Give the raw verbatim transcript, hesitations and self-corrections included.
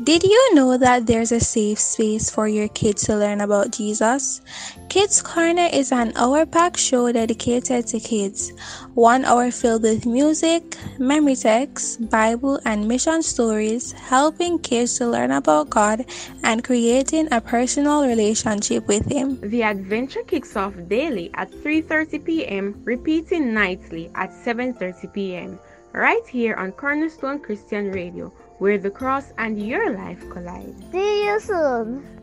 Did you know that there's a safe space for your kids to learn about Jesus? Kids Corner is an hour-packed show dedicated to kids. One hour filled with music, memory texts, Bible, and mission stories, helping kids to learn about God and creating a personal relationship with Him. The adventure kicks off daily at three thirty p m, repeating nightly at seven thirty p m, right here on Cornerstone Christian Radio, where the cross and your life collide. See you soon.